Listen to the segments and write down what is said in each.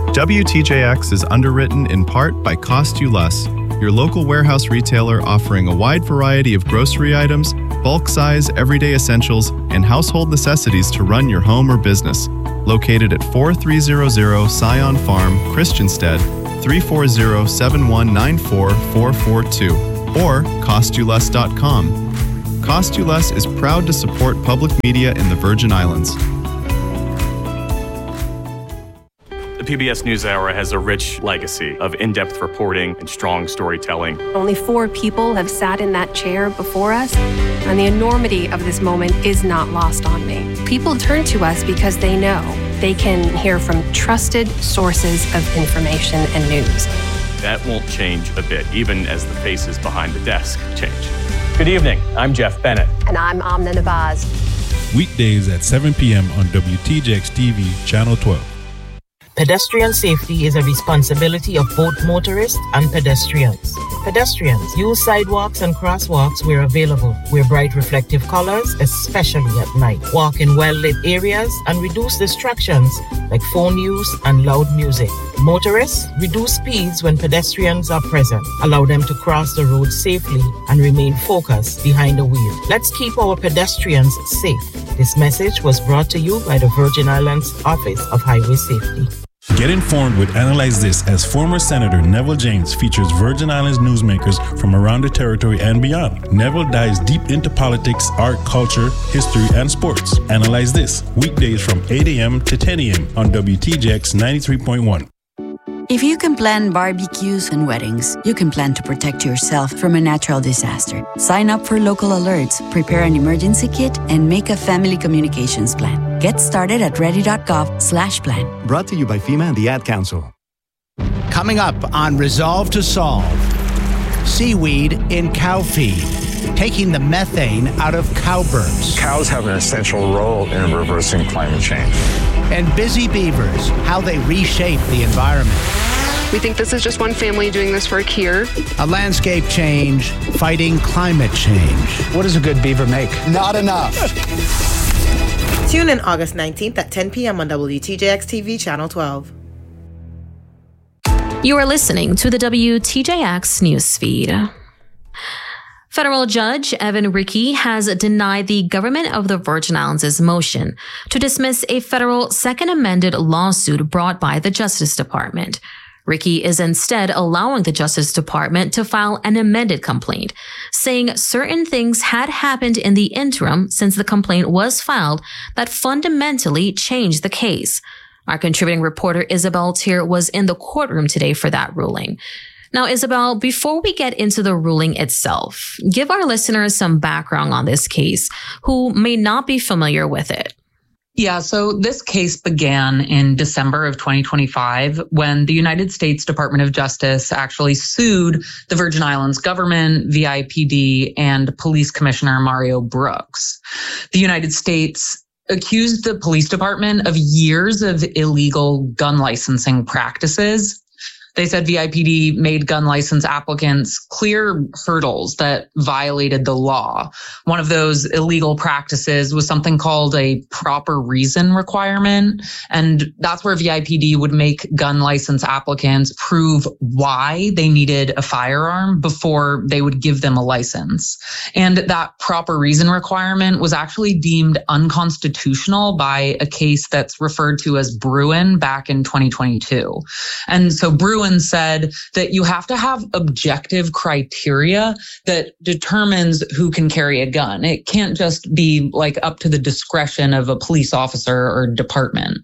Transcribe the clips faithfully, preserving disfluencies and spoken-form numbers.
W T J X is underwritten in part by Cost You Less, your local warehouse retailer offering a wide variety of grocery items, bulk size, everyday essentials, and household necessities to run your home or business. Located at forty-three hundred Scion Farm, Christiansted, three four zero, seven one nine four, four four two, or cost you less dot com. Cost You Less is proud to support public media in the Virgin Islands. The P B S NewsHour has a rich legacy of in-depth reporting and strong storytelling. Only four people have sat in that chair before us, and the enormity of this moment is not lost on me. People turn to us because they know they can hear from trusted sources of information and news. That won't change a bit, even as the faces behind the desk change. Good evening. I'm Jeff Bennett. And I'm Amna Nabaz. Weekdays at seven p.m. on W T J X T V, Channel twelve. Pedestrian safety is a responsibility of both motorists and pedestrians. Pedestrians, use sidewalks and crosswalks where available. Wear bright reflective colors, especially at night. Walk in well-lit areas and reduce distractions like phone use and loud music. Motorists, reduce speeds when pedestrians are present. Allow them to cross the road safely and remain focused behind the wheel. Let's keep our pedestrians safe. This message was brought to you by the Virgin Islands Office of Highway Safety. Get informed with Analyze This, as former Senator Neville James features Virgin Islands newsmakers from around the territory and beyond. Neville dives deep into politics, art, culture, history, and sports. Analyze This, weekdays from eight a.m. to ten a.m. on W T J X ninety-three point one. If you can plan barbecues and weddings, you can plan to protect yourself from a natural disaster. Sign up for local alerts, prepare an emergency kit, and make a family communications plan. Get started at ready.gov slash plan. Brought to you by FEMA and the Ad Council. Coming up on Resolve to Solve, seaweed in cow feed, taking the methane out of cow burps. Cows have an essential role in reversing climate change. And busy beavers, how they reshape the environment. We think this is just one family doing this work here. A landscape change, fighting climate change. What does a good beaver make? Not enough. Tune in August nineteenth at ten p.m. on W T J X T V, Channel twelve. You are listening to the W T J X newsfeed. Federal Judge Evan Rickey has denied the government of the Virgin Islands' motion to dismiss a federal second amended lawsuit brought by the Justice Department. Rickey is instead allowing the Justice Department to file an amended complaint, saying certain things had happened in the interim since the complaint was filed that fundamentally changed the case. Our contributing reporter Isabel Tier was in the courtroom today for that ruling. Now, Isabel, before we get into the ruling itself, give our listeners some background on this case who may not be familiar with it. Yeah, so this case began in December of twenty twenty-five when the United States Department of Justice actually sued the Virgin Islands government, V I P D, and Police Commissioner Mario Brooks. The United States accused the police department of years of illegal gun licensing practices. They said V I P D made gun license applicants clear hurdles that violated the law. One of those illegal practices was something called a proper reason requirement. And that's where V I P D would make gun license applicants prove why they needed a firearm before they would give them a license. And that proper reason requirement was actually deemed unconstitutional by a case that's referred to as Bruin back in twenty twenty-two. And so Bruin said that you have to have objective criteria that determines who can carry a gun. It can't just be like up to the discretion of a police officer or department.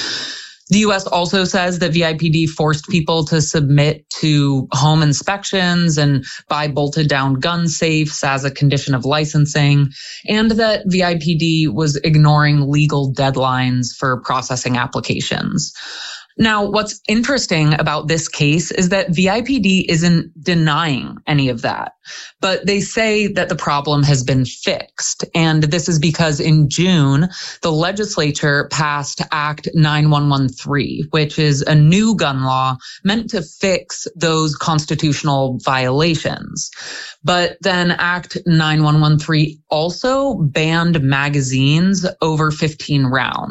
The U S also says that V I P D forced people to submit to home inspections and buy bolted down gun safes as a condition of licensing, and that V I P D was ignoring legal deadlines for processing applications. Now, what's interesting about this case is that V I P D isn't denying any of that, but they say that the problem has been fixed. And this is because in June, the legislature passed Act nine one one three, which is a new gun law meant to fix those constitutional violations. But then Act nine one one three also banned magazines over fifteen rounds.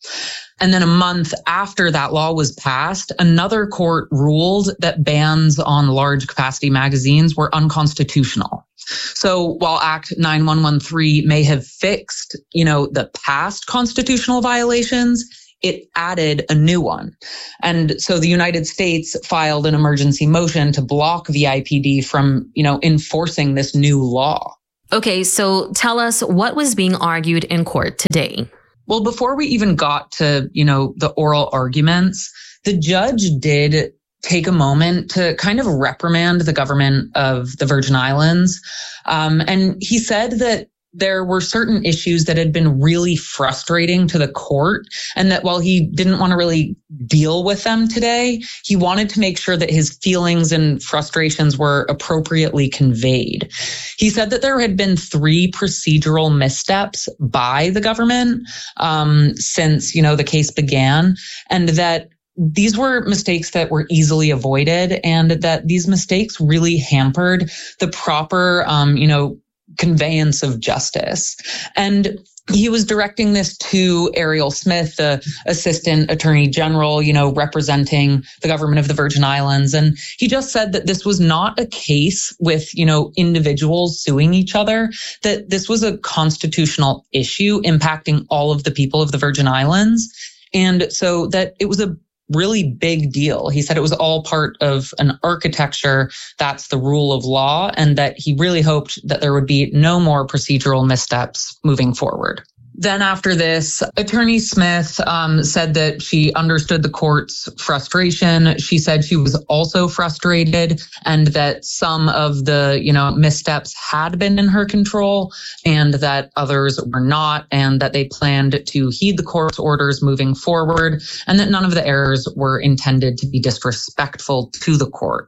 And then a month after that law was passed, another court ruled that bans on large capacity magazines were unconstitutional. So while Act nine one one three may have fixed, you know, the past constitutional violations, it added a new one. And so the United States filed an emergency motion to block V I P D from, you know, enforcing this new law. Okay, so tell us what was being argued in court today. Well, before we even got to, you know, the oral arguments, the judge did take a moment to kind of reprimand the government of the Virgin Islands. Um, and he said that there were certain issues that had been really frustrating to the court, and that while he didn't want to really deal with them today, he wanted to make sure that his feelings and frustrations were appropriately conveyed. He said that there had been three procedural missteps by the government um, since, you know, the case began, and that these were mistakes that were easily avoided, and that these mistakes really hampered the proper, um, you know, conveyance of justice. And he was directing this to Ariel Smith, the Assistant Attorney General, you know, representing the government of the Virgin Islands. And he just said that this was not a case with, you know, individuals suing each other, that this was a constitutional issue impacting all of the people of the Virgin Islands. And so that it was a really big deal. He said it was all part of an architecture that's the rule of law, and that he really hoped that there would be no more procedural missteps moving forward. Then after this, Attorney Smith um, said that she understood the court's frustration. She said she was also frustrated, and that some of the, you know, missteps had been in her control and that others were not, and that they planned to heed the court's orders moving forward, and that none of the errors were intended to be disrespectful to the court.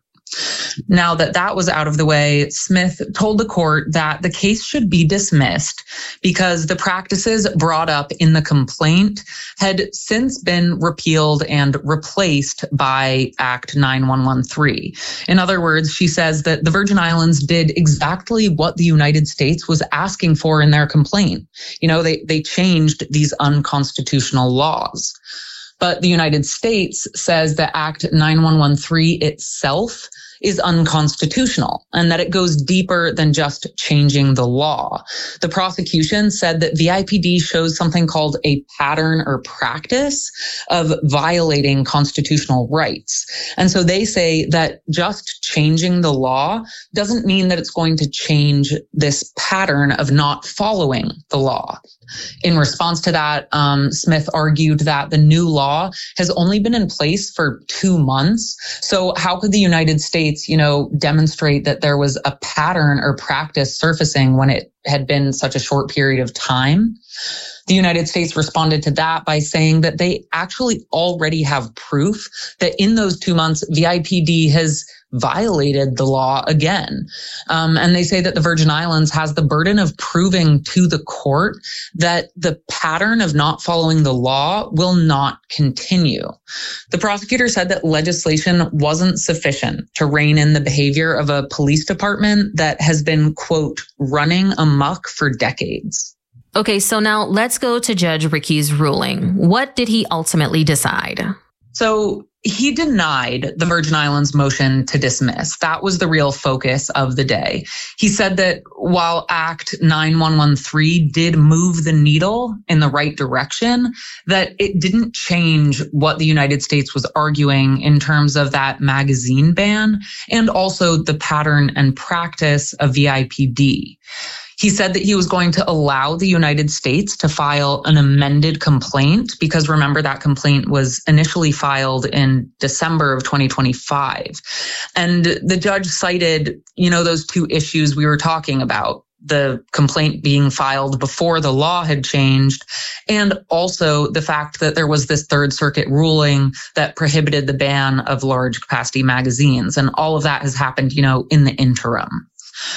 Now that that was out of the way, Smith told the court that the case should be dismissed because the practices brought up in the complaint had since been repealed and replaced by Act nine one one three. In other words, she says that the Virgin Islands did exactly what the United States was asking for in their complaint. You know, they, they changed these unconstitutional laws. But the United States says that Act nine one one three itself is unconstitutional, and that it goes deeper than just changing the law. The prosecution said that V I P D shows something called a pattern or practice of violating constitutional rights. And so they say that just changing the law doesn't mean that it's going to change this pattern of not following the law. In response to that, um, Smith argued that the new law has only been in place for two months. So how could the United States, you know, demonstrate that there was a pattern or practice surfacing when it had been such a short period of time? The United States responded to that by saying that they actually already have proof that in those two months, V I P D has violated the law again. Um, and they say that the Virgin Islands has the burden of proving to the court that the pattern of not following the law will not continue. The prosecutor said that legislation wasn't sufficient to rein in the behavior of a police department that has been, quote, running amok for decades. Okay, so now let's go to Judge Ricky's ruling. What did he ultimately decide? So he denied the Virgin Islands motion to dismiss. That was the real focus of the day. He said that while Act nine one one three did move the needle in the right direction, that it didn't change what the United States was arguing in terms of that magazine ban and also the pattern and practice of V I P D. He said that he was going to allow the United States to file an amended complaint because remember that complaint was initially filed in December of twenty twenty-five. And the judge cited, you know, those two issues we were talking about, the complaint being filed before the law had changed, and also the fact that there was this Third Circuit ruling that prohibited the ban of large capacity magazines. And all of that has happened, you know, in the interim.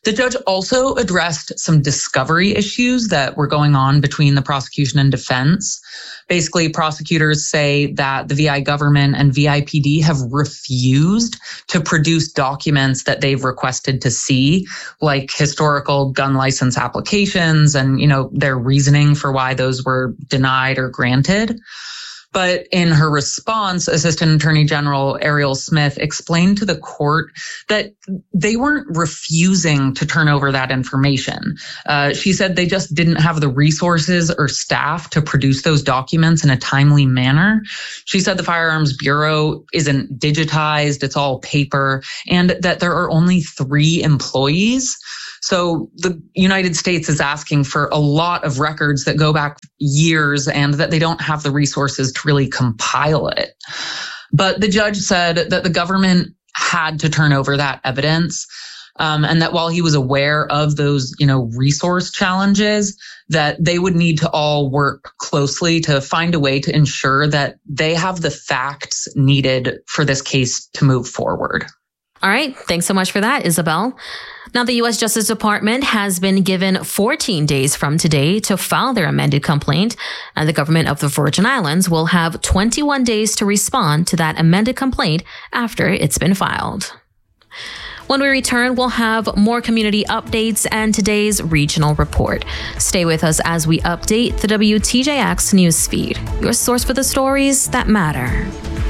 The judge also addressed some discovery issues that were going on between the prosecution and defense. Basically, prosecutors say that the V I government and V I P D have refused to produce documents that they've requested to see, like historical gun license applications and, you know, their reasoning for why those were denied or granted. But in her response, Assistant Attorney General Ariel Smith explained to the court that they weren't refusing to turn over that information. Uh, she said they just didn't have the resources or staff to produce those documents in a timely manner. She said the Firearms Bureau isn't digitized, it's all paper, and that there are only three employees. So the United States is asking for a lot of records that go back years and that they don't have the resources to really compile it. But the judge said that the government had to turn over that evidence, um, and that while he was aware of those, you know, resource challenges, that they would need to all work closely to find a way to ensure that they have the facts needed for this case to move forward. All right. Thanks so much for that, Isabel. Now, the U S Justice Department has been given fourteen days from today to file their amended complaint, and the government of the Virgin Islands will have twenty-one days to respond to that amended complaint after it's been filed. When we return, we'll have more community updates and today's regional report. Stay with us as we update the W T J X newsfeed, your source for the stories that matter.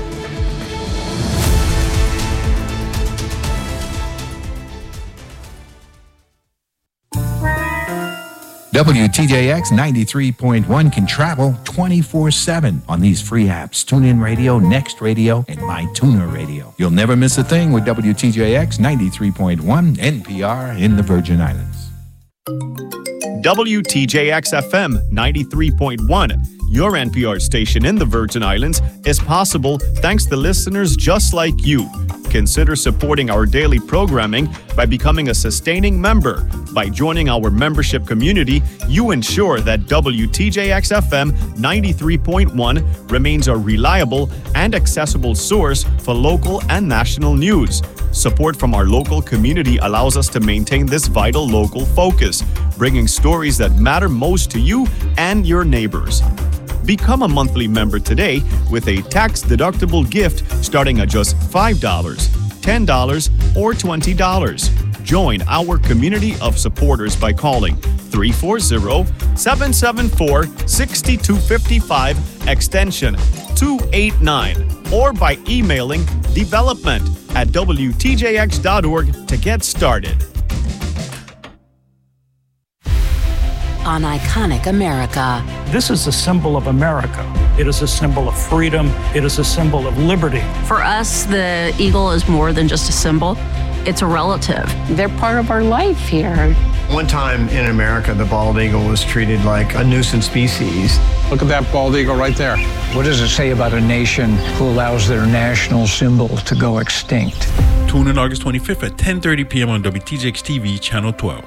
W T J X ninety-three point one can travel twenty-four seven on these free apps: TuneIn Radio, Next Radio, and MyTuner Radio. You'll never miss a thing with W T J X ninety-three point one N P R in the Virgin Islands. W T J X F M ninety-three point one, your N P R station in the Virgin Islands, is possible thanks to listeners just like you. Consider supporting our daily programming by becoming a sustaining member. By joining our membership community, you ensure that W T J X F M ninety-three point one remains a reliable and accessible source for local and national news. Support from our local community allows us to maintain this vital local focus, bringing stories that matter most to you and your neighbors. Become a monthly member today with a tax-deductible gift starting at just five dollars, ten dollars, or twenty dollars. Join our community of supporters by calling three four zero, seven seven four, six two five five extension two eight nine or by emailing development at W T J X dot org to get started. On Iconic America. This is a symbol of America. It is a symbol of freedom. It is a symbol of liberty. For us, the eagle is more than just a symbol. It's a relative. They're part of our life here. One time in America, the bald eagle was treated like a nuisance species. Look at that bald eagle right there. What does it say about a nation who allows their national symbol to go extinct? Tune in August twenty-fifth at ten thirty p.m. on W T J X T V, Channel twelve.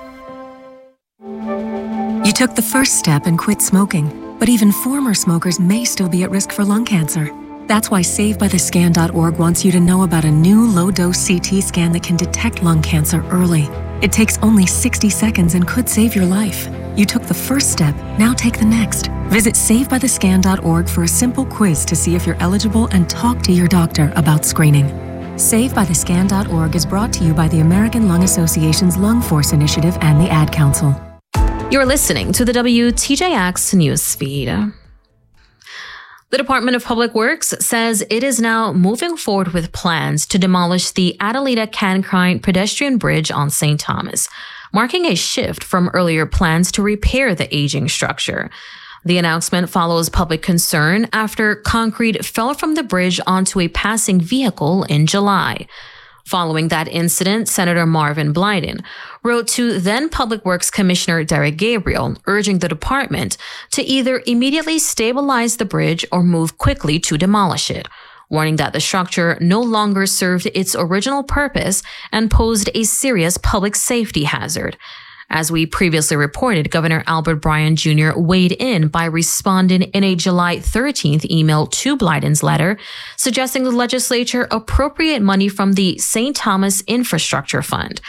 You took the first step and quit smoking, but even former smokers may still be at risk for lung cancer. That's why Save By The Scan dot org wants you to know about a new low-dose C T scan that can detect lung cancer early. It takes only sixty seconds and could save your life. You took the first step, now take the next. Visit Save By The Scan dot org for a simple quiz to see if you're eligible and talk to your doctor about screening. Save By The Scan dot org is brought to you by the American Lung Association's Lung Force Initiative and the Ad Council. You're listening to the W T J X newsfeed. The Department of Public Works says it is now moving forward with plans to demolish the Adelita-Cancrine pedestrian bridge on Saint Thomas, marking a shift from earlier plans to repair the aging structure. The announcement follows public concern after concrete fell from the bridge onto a passing vehicle in July. Following that incident, Senator Marvin Blyden wrote to then Public Works Commissioner Derek Gabriel, urging the department to either immediately stabilize the bridge or move quickly to demolish it, warning that the structure no longer served its original purpose and posed a serious public safety hazard. As we previously reported, Governor Albert Bryan Junior weighed in by responding in a July thirteenth email to Blyden's letter, suggesting the legislature appropriate money from the Saint Thomas Infrastructure Fund.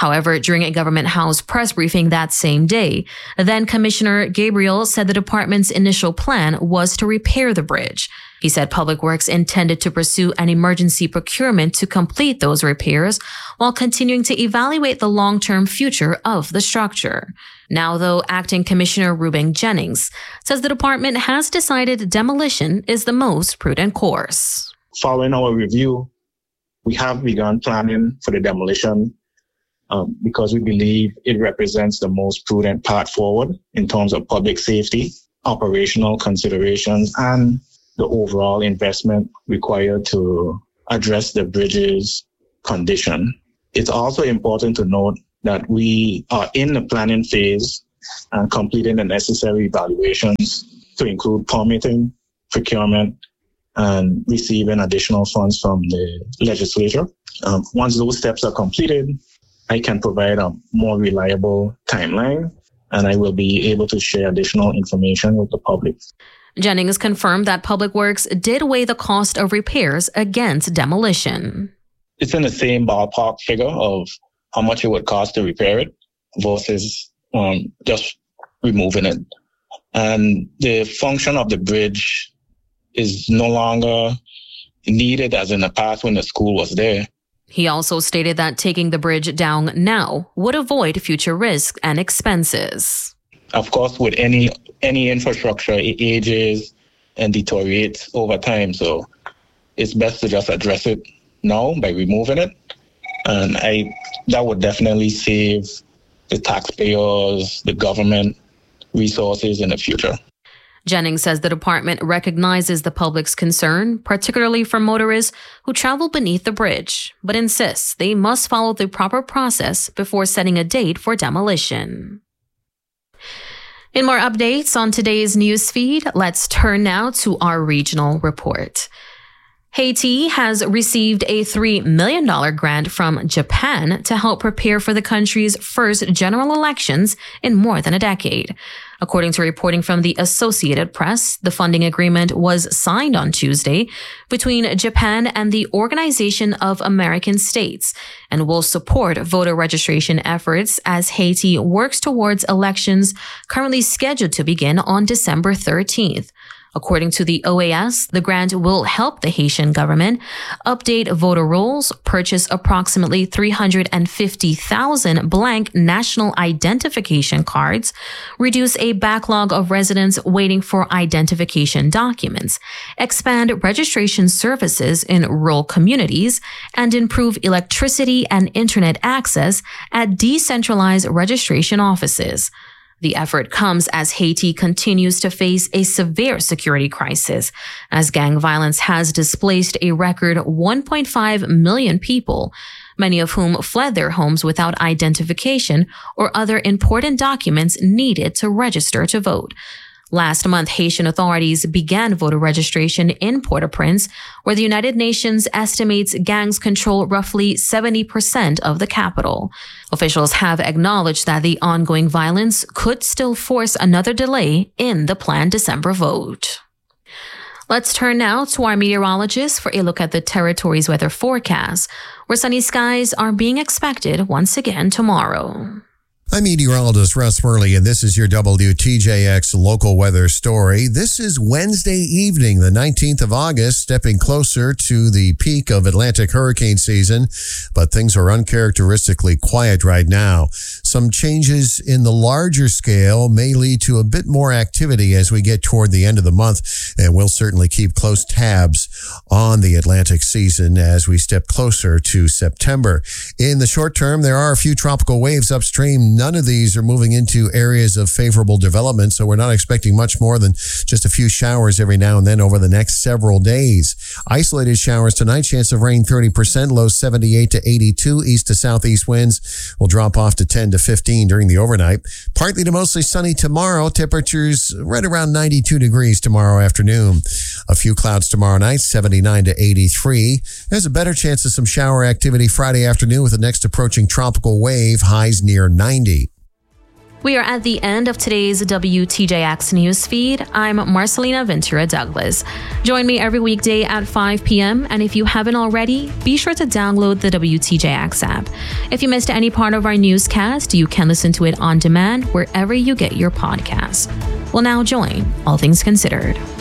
However, during a Government House press briefing that same day, then Commissioner Gabriel said the department's initial plan was to repair the bridge. He said Public Works intended to pursue an emergency procurement to complete those repairs while continuing to evaluate the long-term future of the structure. Now, though, Acting Commissioner Ruben Jennings says the department has decided demolition is the most prudent course. Following our review, we have begun planning for the demolition um, because we believe it represents the most prudent path forward in terms of public safety, operational considerations, and the overall investment required to address the bridge's condition. It's also important to note that we are in the planning phase and completing the necessary evaluations to include permitting, procurement, and receiving additional funds from the legislature. Um, once those steps are completed, I can provide a more reliable timeline, and I will be able to share additional information with the public. Jennings confirmed that Public Works did weigh the cost of repairs against demolition. It's in the same ballpark figure of how much it would cost to repair it versus um, just removing it. And the function of the bridge is no longer needed as in the past when the school was there. He also stated that taking the bridge down now would avoid future risks and expenses. Of course, with any any infrastructure, it ages and deteriorates over time. So it's best to just address it now by removing it. And I that would definitely save the taxpayers, the government resources in the future. Jennings says the department recognizes the public's concern, particularly for motorists who travel beneath the bridge, but insists they must follow the proper process before setting a date for demolition. In more updates on today's newsfeed, let's turn now to our regional report. Haiti has received a three million dollars grant from Japan to help prepare for the country's first general elections in more than a decade. According to reporting from the Associated Press, the funding agreement was signed on Tuesday between Japan and the Organization of American States and will support voter registration efforts as Haiti works towards elections currently scheduled to begin on December thirteenth. According to the O A S, the grant will help the Haitian government update voter rolls, purchase approximately three hundred fifty thousand blank national identification cards, reduce a backlog of residents waiting for identification documents, expand registration services in rural communities, and improve electricity and internet access at decentralized registration offices. The effort comes as Haiti continues to face a severe security crisis, as gang violence has displaced a record one point five million people, many of whom fled their homes without identification or other important documents needed to register to vote. Last month, Haitian authorities began voter registration in Port-au-Prince, where the United Nations estimates gangs control roughly seventy percent of the capital. Officials have acknowledged that the ongoing violence could still force another delay in the planned December vote. Let's turn now to our meteorologist for a look at the territory's weather forecast, where sunny skies are being expected once again tomorrow. I'm meteorologist Russ Worley, and this is your W T J X local weather story. This is Wednesday evening, the nineteenth of August, stepping closer to the peak of Atlantic hurricane season, but things are uncharacteristically quiet right now. Some changes in the larger scale may lead to a bit more activity as we get toward the end of the month, and we'll certainly keep close tabs on the Atlantic season as we step closer to September. In the short term, there are a few tropical waves upstream. None of these are moving into areas of favorable development, so we're not expecting much more than just a few showers every now and then over the next several days. Isolated showers tonight, chance of rain thirty percent, low seventy-eight to eighty-two. East to southeast winds will drop off to ten to fifteen during the overnight. Partly to mostly sunny tomorrow, temperatures right around ninety-two degrees tomorrow afternoon. A few clouds tomorrow night, seventy-nine to eighty-three. There's a better chance of some shower activity Friday afternoon with the next approaching tropical wave, highs near ninety. We are at the end of today's W T J X newsfeed. I'm Marcelina Ventura Douglas. Join me every weekday at five p.m. And if you haven't already, be sure to download the W T J X app. If you missed any part of our newscast, you can listen to it on demand wherever you get your podcasts. We'll now join All Things Considered.